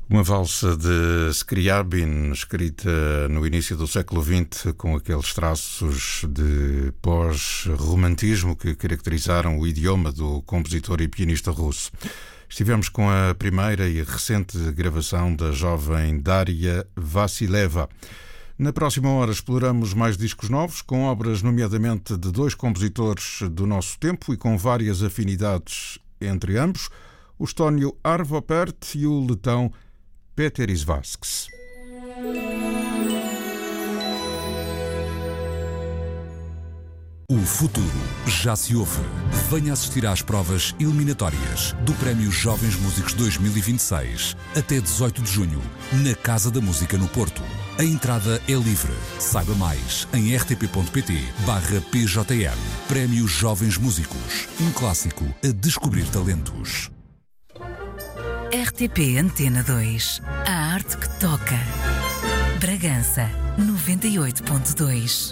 Uma valsa de Scriabin, escrita no início do século XX, com aqueles traços de pós-romantismo que caracterizaram o idioma do compositor e pianista russo. Estivemos com a primeira e recente gravação da jovem Daria Vassileva. Na próxima hora exploramos mais discos novos, com obras nomeadamente de dois compositores do nosso tempo e com várias afinidades entre ambos, o estónio Arvo Pärt e o letão Péteris Vasks. O futuro já se ouve. Venha assistir às provas eliminatórias do Prémio Jovens Músicos 2026 até 18 de junho, na Casa da Música no Porto. A entrada é livre. Saiba mais em rtp.pt/PJM. Prémio Jovens Músicos. Um clássico a descobrir talentos. RTP Antena 2. A arte que toca. Bragança 98.2.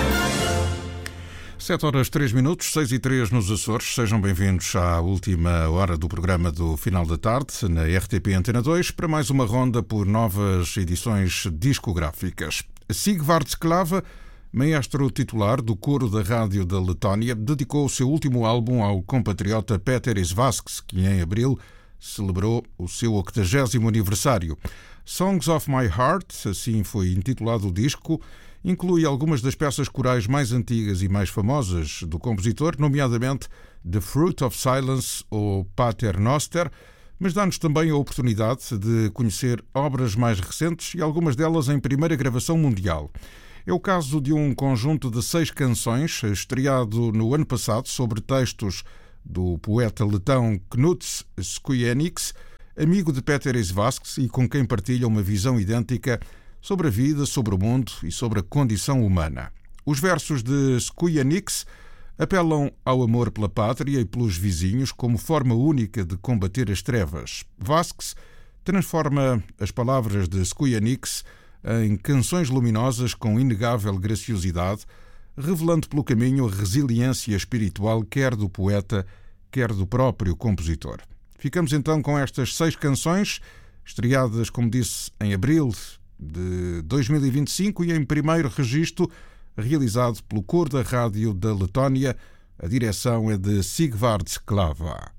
7h03, 6h03 nos Açores. Sejam bem-vindos à última hora do programa do Final da Tarde, na RTP Antena 2, para mais uma ronda por novas edições discográficas. Sigvard Sklava, maestro titular do coro da rádio da Letónia, dedicou o seu último álbum ao compatriota Péteris Vasks, que em abril celebrou o seu 80º aniversário. Songs of My Heart, assim foi intitulado o disco, inclui algumas das peças corais mais antigas e mais famosas do compositor, nomeadamente The Fruit of Silence ou Pater Noster, mas dá-nos também a oportunidade de conhecer obras mais recentes e algumas delas em primeira gravação mundial. É o caso de um conjunto de 6 canções, estreado no ano passado sobre textos do poeta letão Knuts Skujenieks, amigo de Péteris Vasks e com quem partilha uma visão idêntica sobre a vida, sobre o mundo e sobre a condição humana. Os versos de Skujenieks apelam ao amor pela pátria e pelos vizinhos como forma única de combater as trevas. Vasks transforma as palavras de Skujenieks em canções luminosas com inegável graciosidade, revelando pelo caminho a resiliência espiritual quer do poeta, quer do próprio compositor. Ficamos então com estas 6 canções, estreadas, como disse, em abril de 2025 e em primeiro registro realizado pelo coro da rádio da Letónia. A direção é de Sigvard Sklava.